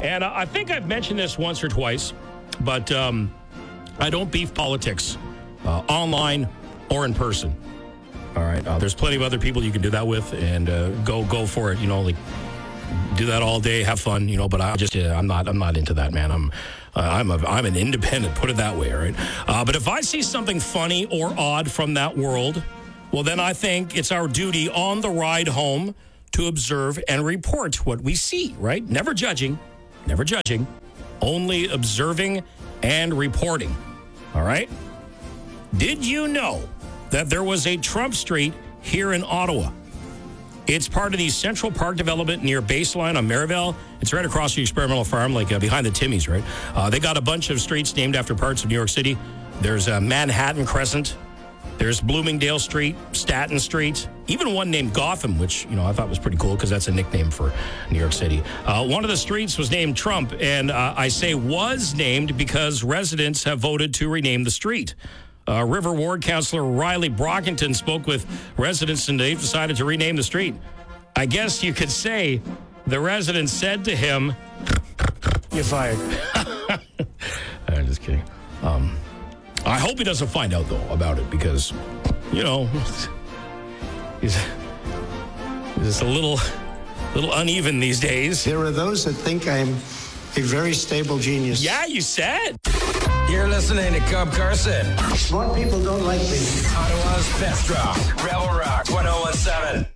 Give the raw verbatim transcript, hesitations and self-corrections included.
And uh, I think I've mentioned this once or twice, but um, I don't beef politics uh, online or in person. All right. Uh, there's plenty of other people you can do that with, and uh, go go for it. You know, like do that all day, have fun. You know, but I just uh, I'm not I'm not into that, man. I'm uh, I'm a, I'm an independent. Put it that way, all right. Uh, but if I see something funny or odd from that world, well, then I think it's our duty on the ride home to observe and report what we see. Right? Never judging, never judging, only observing and reporting. All right. Did you know that there was a Trump Street here in Ottawa? It's part of the Central Park development near Baseline on Merivale. It's right across the experimental farm, like uh, behind the Timmys, right? Uh, they got a bunch of streets named after parts of New York City. There's uh, Manhattan Crescent. There's Bloomingdale Street, Staten Street, even one named Gotham, which, you know, I thought was pretty cool because that's a nickname for New York City. Uh, one of the streets was named Trump, and uh, I say was named because residents have voted to rename the street. Uh, River Ward Councillor Riley Brockington spoke with residents, and they've decided to rename the street. I guess you could say the residents said to him, "You're fired." I'm just kidding. Um, I hope he doesn't find out, though, about it because, you know, he's, he's a little, little uneven these days. There are those that think I'm a very stable genius. Yeah, you said. You're listening to Cub Carson. Smart people don't like me. Ottawa's best rock. Rebel Rock one oh one seven.